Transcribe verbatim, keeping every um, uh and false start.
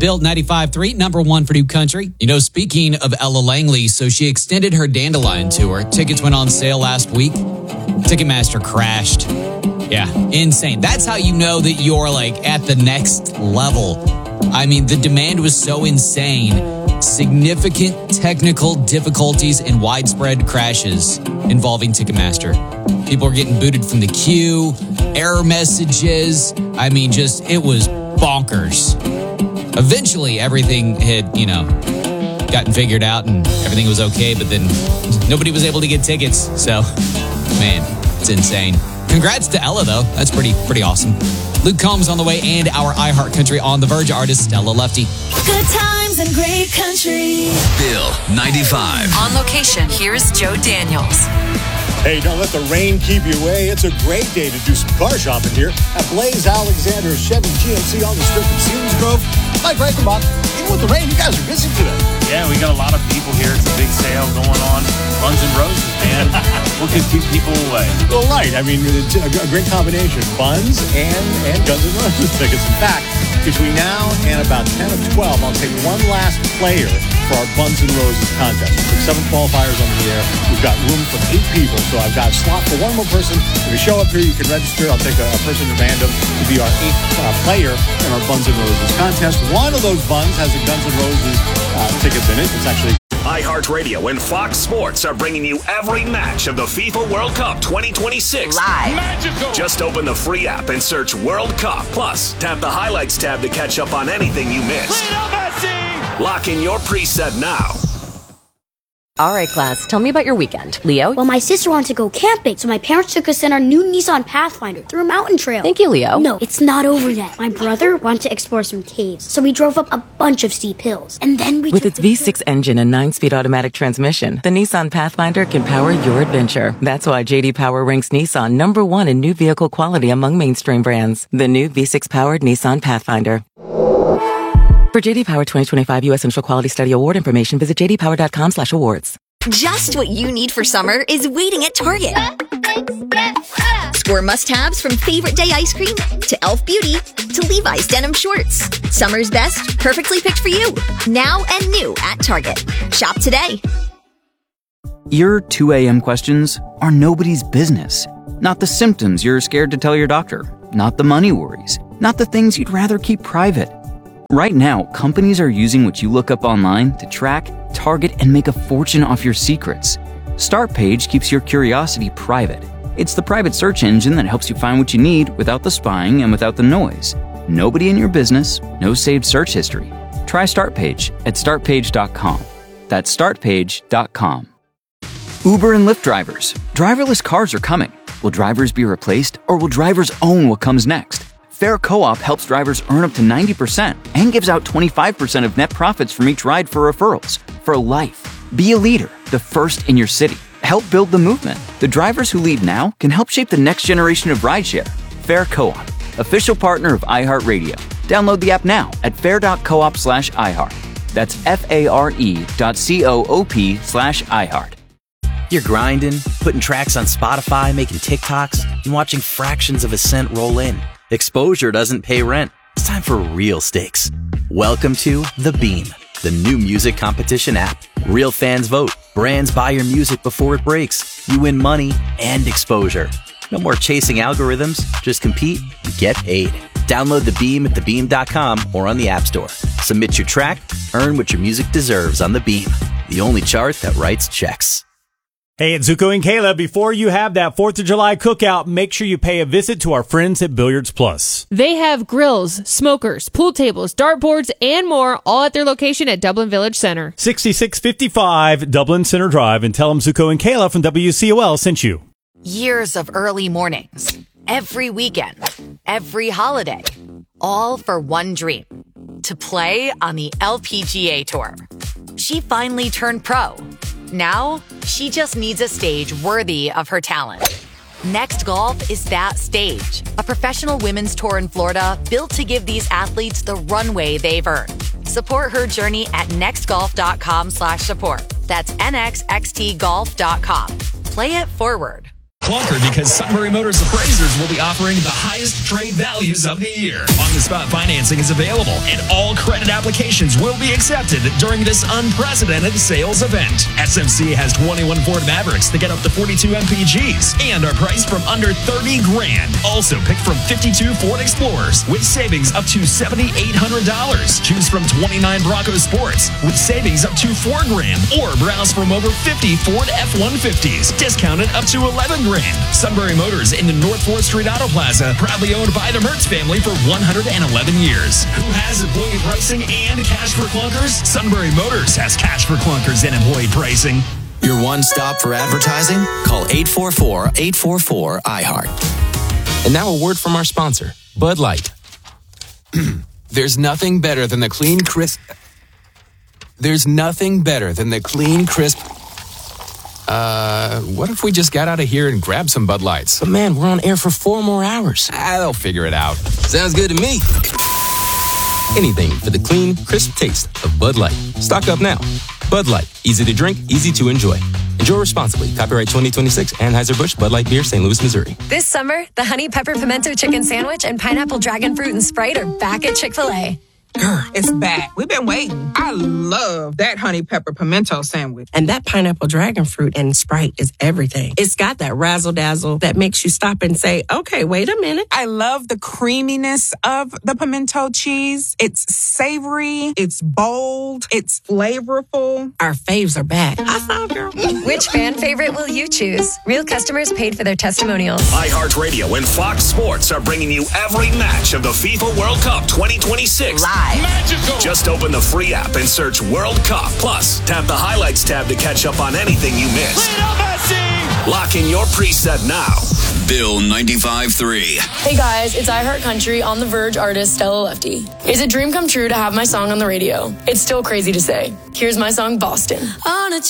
Built ninety-five three, number one for New Country. You know, speaking of Ella Langley, so she extended her Dandelion tour. Tickets went on sale last week. Ticketmaster crashed. Yeah, insane. That's how you know that you're like at the next level. I mean, the demand was so insane. Significant technical difficulties and widespread crashes involving Ticketmaster. People are getting booted from the queue, error messages. I mean, just, it was bonkers. Eventually, everything had, you know, gotten figured out and everything was okay, but then nobody was able to get tickets. So, man, it's insane. Congrats to Ella, though. That's pretty, pretty awesome. Luke Combs on the way, and our iHeart Country on the Verge artist, Stella Lefty. Good times and great country. Bill ninety-five. On location, here's Joe Daniels. Hey, don't let the rain keep you away. It's a great day to do some car shopping here at Blaze Alexander Chevy G M C on the strip in Selinsgrove. Mike Reichenbach, even with the rain, you guys are busy today. Yeah, we got a lot of people here. It's a big sale going on. Buns and Roses, man. What could keep people away? Well, right. I mean, it's a great combination. Buns and, and Guns N' Roses tickets. In fact, between now and about ten or twelve, I'll take one last player for our Buns N' Roses contest. We took seven qualifiers on the air. We've got room for eight people, so I've got a slot for one more person. If you show up here, you can register. I'll take a, a person at random to be our eighth uh, player in our Buns N' Roses contest. One of those buns has a Guns N' Roses uh, tickets in it. It's actually iHeartRadio and Fox Sports are bringing you every match of the FIFA World Cup twenty twenty-six. Live. Magical. Just open the free app and search World Cup. Plus, tap the highlights tab to catch up on anything you missed. Lock in your preset now. All right, class, tell me about your weekend. Leo? Well, my sister wanted to go camping, so my parents took us in our new Nissan Pathfinder through a mountain trail. Thank you, Leo. No, it's not over yet. My brother wanted to explore some caves, so we drove up a bunch of steep hills. And then we With took its the V six engine and nine-speed automatic transmission, the Nissan Pathfinder can power your adventure. That's why J D Power ranks Nissan number one in new vehicle quality among mainstream brands. The new V six-powered Nissan Pathfinder. For J D Power twenty twenty-five U S Central Quality Study Award information, visit j d power dot com slash awards. Just what you need for summer is waiting at Target. Score must-haves from Favorite Day ice cream to Elf Beauty to Levi's denim shorts. Summer's best, perfectly picked for you. Now and new at Target. Shop today. Your two a.m. questions are nobody's business. Not the symptoms you're scared to tell your doctor. Not the money worries. Not the things you'd rather keep private. Right now, companies are using what you look up online to track, target, and make a fortune off your secrets. StartPage keeps your curiosity private. It's the private search engine that helps you find what you need without the spying and without the noise. Nobody in your business, no saved search history. Try StartPage at start page dot com. That's start page dot com. Uber and Lyft drivers. Driverless cars are coming. Will drivers be replaced, or will drivers own what comes next? Fair Co-op helps drivers earn up to ninety percent and gives out twenty-five percent of net profits from each ride for referrals. For life. Be a leader, the first in your city. Help build the movement. The drivers who lead now can help shape the next generation of rideshare. Fair Co-op, official partner of iHeartRadio. Download the app now at fair dot coop slash iHeart. That's F-A-R-E dot C-O-O-P slash iHeart. You're grinding, putting tracks on Spotify, making TikToks, and watching fractions of a cent roll in. Exposure doesn't pay rent. It's time for real stakes. Welcome to The Beam, the new music competition app. Real fans vote. Brands buy your music before it breaks. You win money and exposure. No more chasing algorithms. Just compete and get paid. Download The Beam at the beam dot com or on the App Store. Submit your track. Earn what your music deserves on The Beam, the only chart that writes checks. Hey, it's Zuko and Kayla. Before you have that fourth of July cookout, make sure you pay a visit to our friends at Billiards Plus. They have grills, smokers, pool tables, dartboards, and more, all at their location at Dublin Village Center. sixty-six fifty-five Dublin Center Drive, and tell them Zuko and Kayla from W C O L sent you. Years of early mornings, every weekend, every holiday, all for one dream, to play on the L P G A Tour. She finally turned pro. Now, she just needs a stage worthy of her talent. Next Golf is that stage, a professional women's tour in Florida built to give these athletes the runway they've earned. Support her journey at next golf dot com slash support. That's N X X T golf dot com. Play it forward. Clunker because Sunbury Motors appraisers will be offering the highest trade values of the year. On-the-spot financing is available, and all credit applications will be accepted during this unprecedented sales event. S M C has twenty-one Ford Mavericks that get up to forty-two M P Gs and are priced from under thirty grand. Also pick from fifty-two Ford Explorers with savings up to seven thousand eight hundred dollars. Choose from twenty-nine Bronco Sports with savings up to four grand, or browse from over fifty Ford F one fifties, discounted up to eleven grand. Sunbury Motors in the North fourth Street Auto Plaza, proudly owned by the Mertz family for one hundred eleven years. Who has employee pricing and cash for clunkers? Sunbury Motors has cash for clunkers and employee pricing. Your one stop for advertising? Call eight four four, eight four four, I heart. And now a word from our sponsor, Bud Light. There's nothing better than the clean, crisp... There's nothing better than the clean, crisp... Uh, what if we just got out of here and grabbed some Bud Lights? But man, we're on air for four more hours. Ah, they'll figure it out. Sounds good to me. Anything for the clean, crisp taste of Bud Light. Stock up now. Bud Light. Easy to drink, easy to enjoy. Enjoy responsibly. Copyright twenty twenty-six, Anheuser-Busch, Bud Light Beer, Saint Louis, Missouri. This summer, the Honey Pepper Pimento Chicken Sandwich and Pineapple Dragon Fruit and Sprite are back at Chick-fil-A. Girl, it's back. We've been waiting. I love that honey pepper pimento sandwich. And that pineapple dragon fruit and Sprite is everything. It's got that razzle dazzle that makes you stop and say, okay, wait a minute. I love the creaminess of the pimento cheese. It's savory. It's bold. It's flavorful. Our faves are back. I saw, girl. Which fan favorite will you choose? Real customers paid for their testimonials. iHeartRadio and Fox Sports are bringing you every match of the FIFA World Cup twenty twenty-six. Live. Magical. Just open the free app and search World Cup. Plus, tap the highlights tab to catch up on anything you missed. Lock in your preset now. Bill ninety-five point three. Hey guys, it's iHeartCountry on the Verge artist Stella Lefty. It's a dream come true to have my song on the radio. It's still crazy to say. Here's my song, Boston. On a